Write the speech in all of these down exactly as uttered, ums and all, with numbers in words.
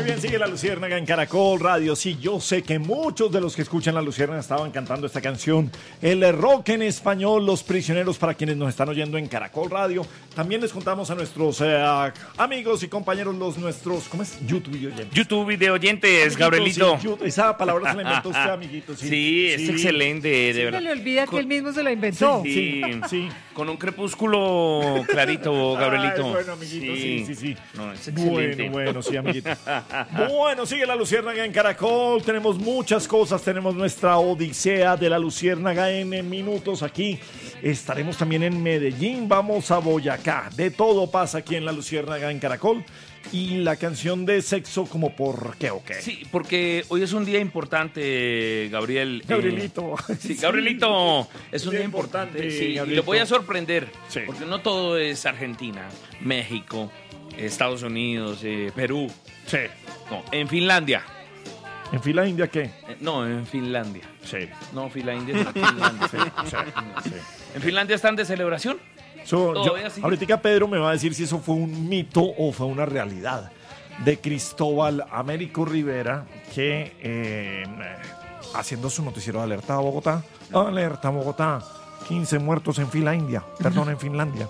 bien, sigue La Luciérnaga en Caracol Radio. Sí, yo sé que muchos de los que escuchan La Luciérnaga estaban cantando esta canción. El rock en español, Los Prisioneros, para quienes nos están oyendo en Caracol Radio. También les contamos a nuestros eh, amigos y compañeros, los nuestros, ¿cómo es? YouTube video oyentes. YouTube video oyentes, Gabrielito. Sí, esa palabra se la inventó usted, amiguito. Sí, sí es sí. excelente, de sí, verdad. Se le olvida Con... que él mismo se la inventó. Sí, sí, sí. Con un crepúsculo clarito, Gabrielito. Ay, bueno, amiguito, sí, sí, sí. sí. No, es excelente. Bueno, bueno, sí, amiguito. Bueno, sigue La Luciérnaga en Caracol. Tenemos muchas cosas. Tenemos nuestra odisea de La Luciérnaga en minutos aquí. Estaremos también en Medellín. Vamos a Boyacá. De todo pasa aquí en La Luciérnaga en Caracol. Y la canción de Sexo, como por qué o qué. Sí, porque hoy es un día importante, Gabriel. Gabrielito. Eh, sí, Gabrielito. Es un día, día importante. importante sí, y lo voy a sorprender. Sí. Porque no todo es Argentina, México, Estados Unidos, eh, Perú. Sí. No, en Finlandia. ¿En Finlandia qué? Eh, no, en Finlandia. Sí. No, Finlandia es Finlandia. Sí, sí, sí. ¿En Finlandia están de celebración? So, yo, ahorita Pedro me va a decir si eso fue un mito o fue una realidad de Cristóbal Américo Rivera, que eh, haciendo su noticiero de Alerta a Bogotá, Alerta a Bogotá, quince muertos en Finlandia, perdón, en Finlandia.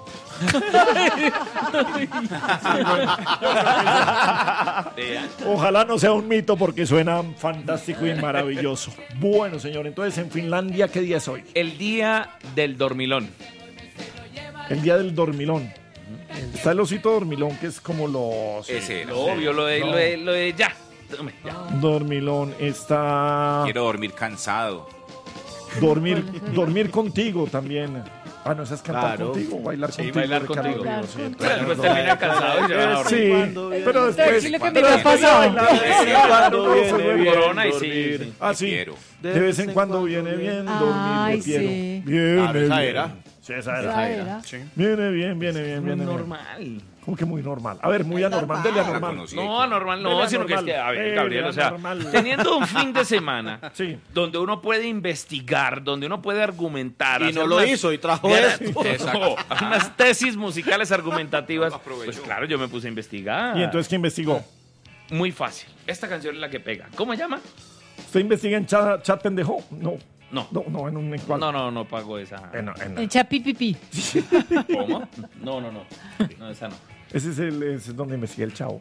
Ojalá no sea un mito porque suena fantástico y maravilloso. Bueno, señor, entonces en Finlandia, ¿qué día es hoy? El día del dormilón. El día del dormilón. Está el osito dormilón, que es como los... Ese, lo obvio, lo de, no. lo de, lo de ya. ya. Dormilón está... Quiero dormir cansado. Dormir, dormir contigo también. Ah, no, esa es cantar claro. contigo, bailar sí, contigo. Bailar contigo. Bailar sí, contigo. Pero después termina cansado y se va a Sí, pero después... Sí, que me ha pasado. Cuando viene bien corona y sí. Ah, sí. De vez en cuando viene bien dormir. Ay, sí. Viene bien. Esa era. Sí, esa era. Esa era. Sí. Viene bien, viene bien, muy viene normal. Bien. ¿Cómo que muy normal? A ver, muy anormal. Dele anormal. No, anormal no, sino que es que, a ver, Gabriel, o sea, teniendo un fin de semana sí. donde uno puede investigar, donde uno puede argumentar. Y no lo unas, hizo y trajo esto. No, unas tesis musicales argumentativas. Pues claro, yo me puse a investigar. ¿Y entonces qué investigó? Muy fácil. Esta canción es la que pega. ¿Cómo se llama? ¿Usted investiga en chat, chat pendejo? No. No. No, no, en un en No, no, no pago esa. En, en, en Chapipipi. ¿Cómo? No, no, no. No, esa no. Ese es el ese es donde investiga el chavo.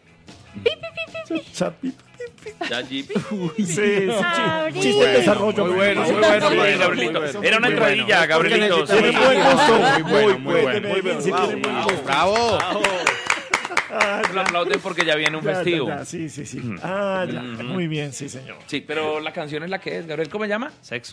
Chapipipi. Sí, sí, chiste de desarrollo. Muy bueno, muy bueno, Gabrielito. Era una entradilla, Gabrielito. Tiene buen gusto. Muy bueno, muy bueno. Muy bueno. Bravo. Ah, lo aplauden porque ya viene un ya, festivo. Ya, ya, sí, sí, sí. Ah, ya. Mm-hmm. Muy bien, sí, señor. Sí, pero la canción es la que es, Gabriel. ¿Cómo se llama? Sexo.